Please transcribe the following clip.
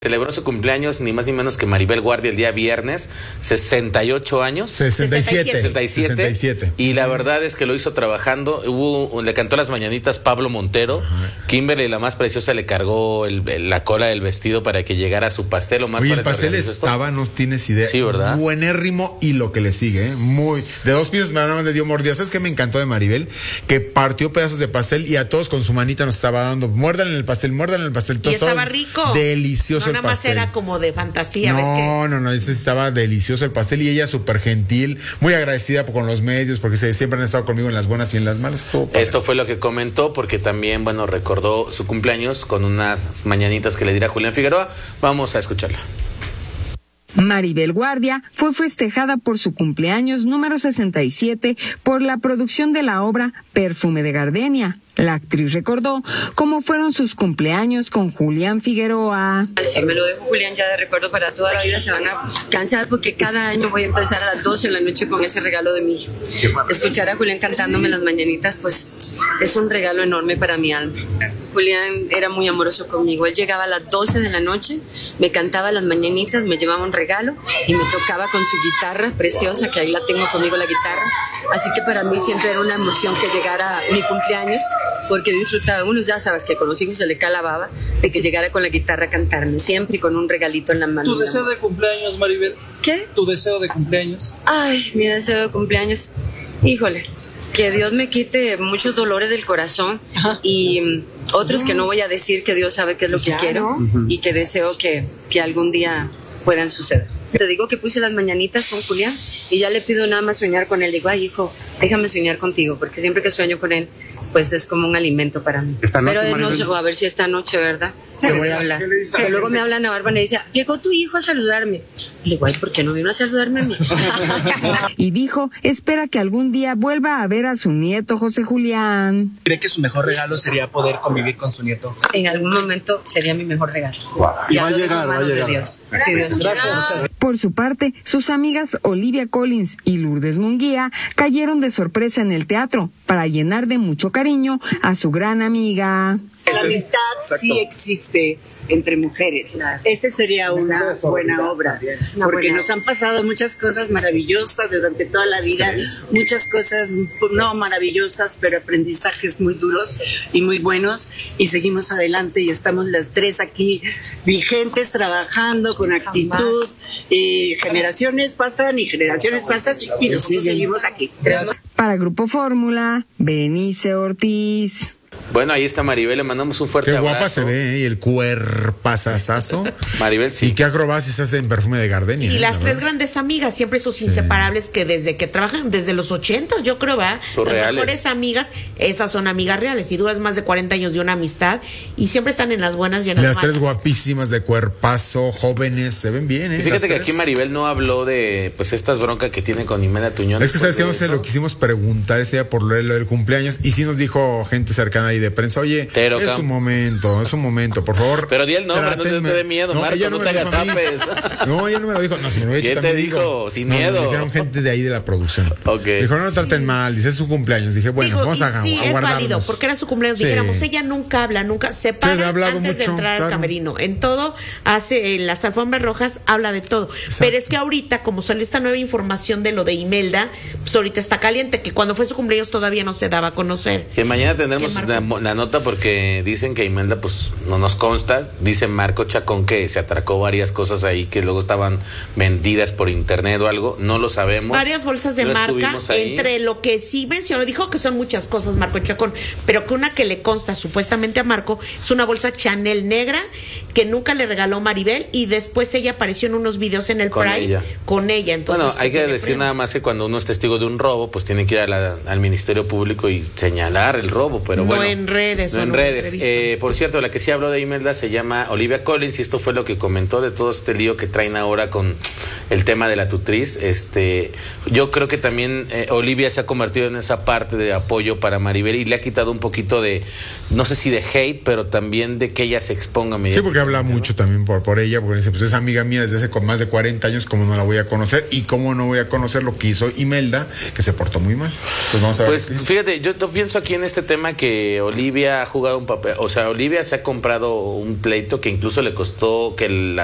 Celebró su cumpleaños ni más ni menos que Maribel Guardia el día viernes, 68 años. 67. Y la verdad es que lo hizo trabajando. Le cantó las mañanitas Pablo Montero. Kimberly, la más preciosa, le cargó la cola del vestido para que llegara a su pastel. Oye, el pastel estaba, no tienes idea. Sí, ¿verdad? Buenérrimo, y lo que le sigue, muy. De 2 pisos nada más le dio mordidas. ¿Sabes qué me encantó de Maribel? Que partió pedazos de pastel y a todos con su manita nos estaba dando. Muerdan en el pastel. Y estaba rico. Delicioso. Nada más era como de fantasía, ¿ves que? No, estaba delicioso el pastel y ella súper gentil, muy agradecida con los medios porque siempre han estado conmigo en las buenas y en las malas. Esto fue lo que comentó porque también, recordó su cumpleaños con unas mañanitas que le dirá Julián Figueroa. Vamos a escucharla. Maribel Guardia fue festejada por su cumpleaños número 67 por la producción de la obra Perfume de Gardenia. La actriz recordó cómo fueron sus cumpleaños con Julián Figueroa. Si me lo dejo Julián ya de recuerdo para toda la vida, se van a cansar porque cada año voy a empezar a las 12 de la noche con ese regalo de mi hijo. Escuchar a Julián cantándome las mañanitas, pues es un regalo enorme para mi alma. Julián era muy amoroso conmigo. Él llegaba a las 12 de la noche, me cantaba las mañanitas, me llevaba un regalo y me tocaba con su guitarra preciosa, que ahí la tengo conmigo, la guitarra. Así que para mí siempre era una emoción que llegara mi cumpleaños, porque disfrutaba. Uno ya sabes que con los hijos se le cae la baba de que llegara con la guitarra a cantarme, siempre con un regalito en la mano. ¿Tu deseo de cumpleaños, Maribel? ¿Qué? ¿Tu deseo de cumpleaños? Ay, mi deseo de cumpleaños, híjole, que Dios me quite muchos dolores del corazón. Ajá. Y otros que no voy a decir, que Dios sabe qué es lo que quiero, y que deseo que algún día puedan suceder. Te digo que puse las mañanitas con Julián y ya le pido nada más soñar con él. Digo, ay, hijo, déjame soñar contigo, porque siempre que sueño con él, pues es como un alimento para mí. Esta noche, pero no sé, a ver si esta noche, ¿verdad? Le voy a hablar. Que luego me habla Ana Bárbara y dice, llegó tu hijo a saludarme. Le digo, ay, ¿por qué no vino a saludarme a mí? Y dijo, espera que algún día vuelva a ver a su nieto José Julián. ¿Cree que su mejor regalo sería poder convivir con su nieto? En algún momento sería mi mejor regalo. Wow. Y va a llegar. De Dios. Sí, Dios. Gracias. Por su parte, sus amigas Olivia Collins y Lourdes Munguía cayeron de sorpresa en el teatro para llenar de mucho cariño a su gran amiga. La amistad sí existe entre mujeres. Este sería una buena obra, porque nos han pasado muchas cosas maravillosas durante toda la vida, muchas cosas no maravillosas, pero aprendizajes muy duros y muy buenos, y seguimos adelante y estamos las tres aquí vigentes, trabajando con actitud, y generaciones pasan y nosotros seguimos aquí. Para Grupo Fórmula, Berenice Ortiz. Bueno, ahí está Maribel, le mandamos un fuerte abrazo. Qué guapa se ve, y el cuerpazazazo. Maribel, sí. Y qué acrobacias hace en Perfume de Gardenia. Y las tres grandes amigas, siempre sus inseparables, que desde que trabajan, desde los 80s, yo creo, ¿verdad? Las mejores amigas, esas son amigas reales. Y duras más de 40 años de una amistad, y siempre están en las buenas y en las malas. Las tres guapísimas de cuerpazo, jóvenes, se ven bien, Y fíjate que aquí Maribel no habló de, pues, estas broncas que tiene con Imelda Tuñón. Es que sabes que no sé, lo quisimos preguntar ese día por lo del cumpleaños, y sí nos dijo gente cercana ahí de prensa, oye, es un momento, por favor. Pero di el nombre, no te dé miedo, Marco, no te hagas apes. No, ella no me lo dijo. No, si me lo he dicho. ¿Quién te dijo? Sin miedo. Me dijeron gente de ahí de la producción. Okay. Dijo, no traten mal, dice, es su cumpleaños. Dije, bueno, vamos a guardarnos. Sí, es válido, porque era su cumpleaños. Sí. Dijéramos, ella nunca habla, nunca se para antes de entrar al camerino. En todo, en las alfombras rojas, habla de todo. Exacto. Pero es que ahorita, como salió esta nueva información de lo de Imelda, pues ahorita está caliente, que cuando fue su cumpleaños todavía no se daba a conocer. Que mañana tendremos la nota, porque dicen que Imelda, pues no nos consta. Dice Marco Chacón que se atracó varias cosas ahí que luego estaban vendidas por internet o algo, no lo sabemos. Varias bolsas de marca, entre lo que sí mencionó, dijo que son muchas cosas Marco Chacón, pero que una que le consta supuestamente a Marco es una bolsa Chanel negra que nunca le regaló Maribel, y después ella apareció en unos videos en el Pride con ella. Entonces, bueno, hay que decir nada más que cuando uno es testigo de un robo, pues tiene que ir al Ministerio Público y señalar el robo, pero no en redes. No en redes. Por cierto, la que sí habló de Imelda se llama Olivia Collins, y esto fue lo que comentó de todo este lío que traen ahora con el tema de la tutriz. Yo creo que también Olivia se ha convertido en esa parte de apoyo para Maribel, y le ha quitado un poquito de, no sé si de hate, pero también de que ella se exponga. Sí, porque habla mucho también por ella, porque dice, pues es amiga mía desde hace más de 40 años, ¿cómo no la voy a conocer? Y cómo no voy a conocer lo que hizo Imelda, que se portó muy mal. Pues vamos a ver. Pues fíjate, yo pienso aquí en este tema que Olivia ha jugado un papel, o sea, Olivia se ha comprado un pleito que incluso le costó que la